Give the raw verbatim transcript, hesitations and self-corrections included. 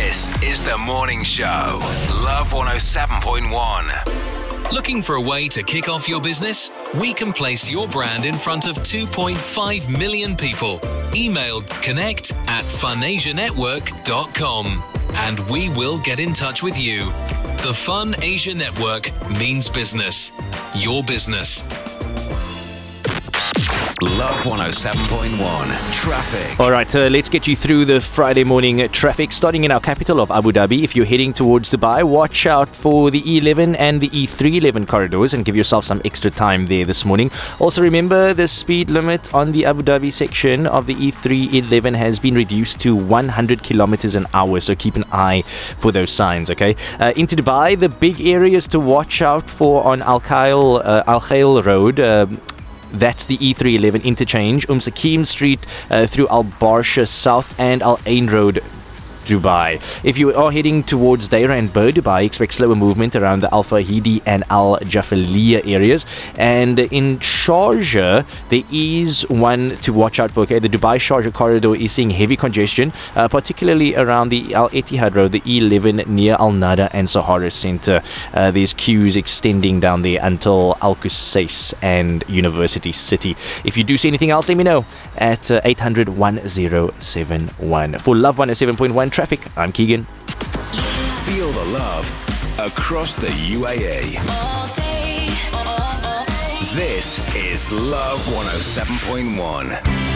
This is the morning show. Love one oh seven point one. Looking for a way to kick off your business? We can place your brand in front of two point five million people. Email connect at funasia network dot com and we will get in touch with you. The Fun Asia Network means business. Your business. Love one oh seven point one. Traffic. All right, uh, let's get you through the Friday morning traffic. Starting in our capital of Abu Dhabi, if you're heading towards Dubai, watch out for the E eleven and the E three eleven corridors and give yourself some extra time there this morning. Also remember, the speed limit on the Abu Dhabi section of the E three eleven has been reduced to one hundred kilometers an hour, so keep an eye for those signs, okay? Uh, into Dubai, the big areas to watch out for on Al Khail, uh, Al Khail Road. Uh, That's the E three eleven interchange, Umm Sakim Street uh, through Al Barsha South and Al Ain Road, Dubai. If you are heading towards Deira and Bur Dubai, expect slower movement around the Al Fahidi and Al Jafaliya areas. And in Sharjah, there is one to watch out for. Okay, the Dubai Sharjah corridor is seeing heavy congestion, uh, particularly around the Al Etihad Road, the E eleven near Al Nada and Sahara Center. Uh, there's queues extending down there until Al Qusais and University City. If you do see anything else, let me know at uh, eight hundred, one oh seven one. For Love one oh seven point one Traffic, I'm Keegan. Feel the love across the U A E. All day, all day. This is Love one oh seven point one.